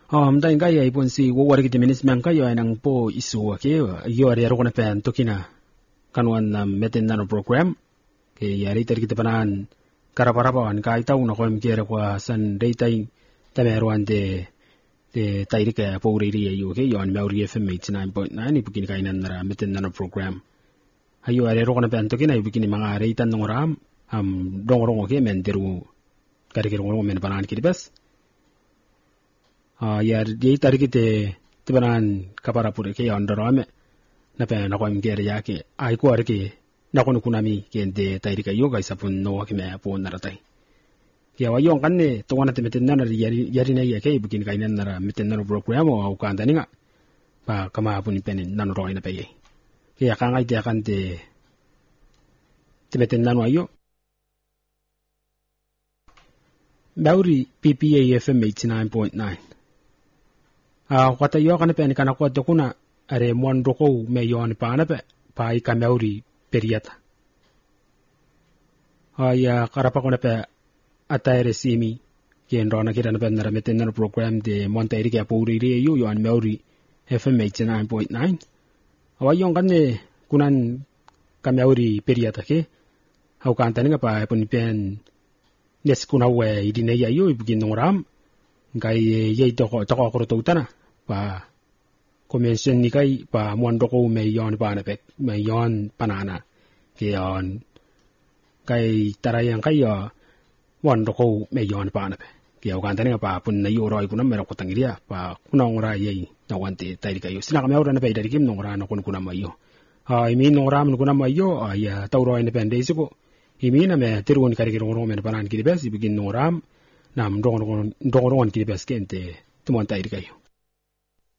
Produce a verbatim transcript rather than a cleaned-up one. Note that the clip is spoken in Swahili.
Um, dahil kaya ipon si wawari kita minis man kayo ay nang po isuwa kayo. Iyo ari aro ko na pen tokina kanuan na metin na no program. Kaya yari tari kita panaan karaparapawan kahit tao na ko yung kira kwa san daytay tameruan de de tayri kaya po uriri ayo okay yon Maori F M eighty-nine point nine ipukin kainan na metin na no program. Ayo ari aro ko na pen tokina ipukin mga reitan ng oram am dongorong okay men deru karikirong men panaan kitibas. Ah, yar di tari kite tibanan kapara pure ke ondorame na pe na ko imgere yake ai ko arke na ko kunami kende tari ka yoga isapun no ke me apo naratai ya wayon kanne to wana temeten na yari yari na yake bukin kainan nara meten na program o au kanda ninga pa kama apun pen nanu roi na pe ya kangai te kante temeten nanu ayo Maori P P A F M eighty-nine point nine. Ah, kata yo kana pe ni kana ko to kuna are mondo ko me yo ni pa na pe pa i ka Maori periata. Ah ya karapa ko na pe ataire simi ke ndona kira na pe na meten na program de montairi ke apuri ri yo yo an Maori F M eighty-nine point nine. Awa yo kanne kunan ka Maori periata ke au kanta ni pa pun pen nes kuna we idine ya yo ibugin ngoram ngai ye to ko to ko to utana pa convention ni kai pa mondo ko me yon pa na pek me yon panana ke yon kai tarayang kai yo mondo ko me yon pa na pe ke o kan tani pa pun na yo roi pun me ko tangiria pa kuna ngora ye na wante tai kai yo sila ka me ora na pe dari kim ngora na kun kuna mayo ai mi ngora mun kuna mayo ya tauro independence ko imi na me tirun kari ki ngoro me panan ki bes ibigin ngoram nam dong dong dong dong ki bes kente tumon tai kai